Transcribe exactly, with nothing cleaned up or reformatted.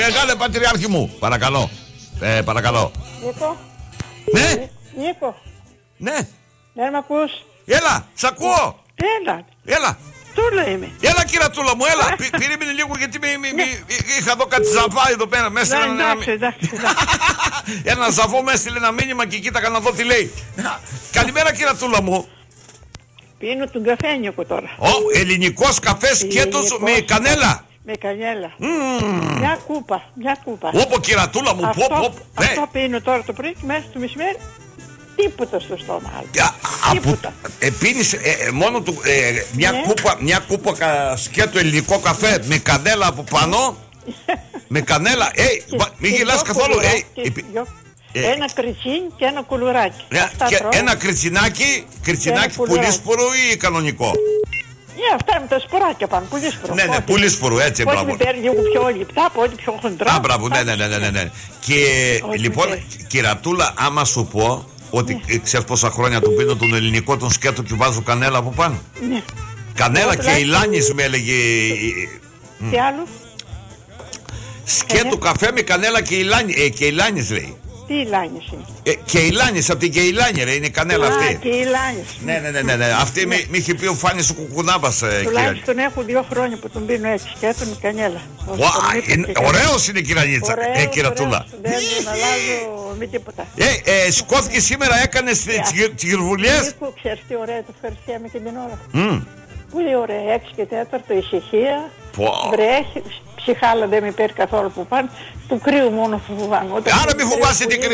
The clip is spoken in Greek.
μεγάλε πατριάρχη μου. Παρακαλώ. Ε, παρακαλώ. Νίκο. Ναι. Νίκο. Ναι. Δεν μ' ακούς? Έλα, σ' ακούω. Έλα. Έλα. Τούλα είμαι. Έλα κυρατούλα μου, έλα. Πη- Περίμενε λίγο γιατί μη, μη, μη, είχα εδώ κάτι ζαβά εδώ πέρα μέσα. Ναι, Ένα, εντάξει, εντάξει, εντάξει. ένα ζαβό με έστειλε ένα μήνυμα και κοίταγα να δω τι λέει. Καλημέρα κυρατούλα μου. Πίνω τον καφέ Νίκο τώρα. Ω, ελληνικός καφές σκέτος με Ελληνικός. κανέλα. Με κανέλα. Μμμ. Μια κούπα, μια κούπα. Όπο κυρατούλα μου, Αυτό, πω, πω. Ναι. αυτό πίνω τώρα το πρωί και μέσα στο μεσημέρι τίποτα στο στόμα άλλο. Α, από, Τίποτα. ε, πίνεις, ε, ε, μόνο του, ε, μια, Ναι. κούπα, μια κούπα κα, σκέτο ελληνικό καφέ με κανέλα από πάνω. Με κανέλα, ε, Και- μα- μην και γελάς δυο καθόλου. Ε, κουλουράκια, ε, δυο- ε, Ένα κριτσίν και ένα κουλουράκι. ε, Αυτά και τρώω. ένα κριτσινάκι, κριτσινάκι πουλουράκι. πουλίσπορο ή κανονικό. Ναι, αυτά με τα σποράκια πάνω, πολύ σπορό. Ναι, ναι, πουλίσπορο, έτσι, Πότε μπράβο. με παίρνει λίγο πιο λιπτά, πότε πιο χοντρά. Α, μπράβο, ναι, ναι, ναι, ναι, ναι, ναι. Και Όχι, λοιπόν, ναι. κυρατούλα, άμα σου πω ότι ε, ξέρεις πόσα χρόνια του πίνω τον ελληνικό, τον σκέτο και βάζω κανέλα από πάνω. Ναι. Κανέλα Εγώ και τουλάχιστον- ηλάνης με έλεγε. ε, Τι άλλο, Σκέτο καφέ με κανέλα και ηλάνη, ε, και ηλάνης λέει. τι ηλάνης είναι. Ε, και ηλάνης, από την και ηλάνη ρε, είναι κανέλα Α, αυτή. και ηλάνης. Ναι, ναι, ναι, ναι, ναι. Αυτή μη, μη είχε πει ο Φάνης ο Κουκουνάβας, ε, κύριε. Τουλάχιστον έχω δύο χρόνια που τον πίνω έτσι και έτω με κανέλα. Όσο Ουα, τον είπα είναι- και καλά. ωραίος είναι κυρανίτσα, Ωραίος, ε, κυρατούλα. ωραίος. Δεν τον αλλάζω με τίποτα. Ε, ε, σηκώθηκε σήμερα, έκανε τις γυρβουλιές. Νίκο, ξέρεις τι ωραία το ευχαριστιέμαι και την ώρα. Μμ. Πολύ ωραία, έξι και τέταρτο, ησυχία. Πω. Βρέχει, ψυχάλα δεν με παίρνει καθόλου που πάνε. Του κρύου μόνο φοβάμαι. Όταν Άρα μη κρύο φοβάσαι πολύ- την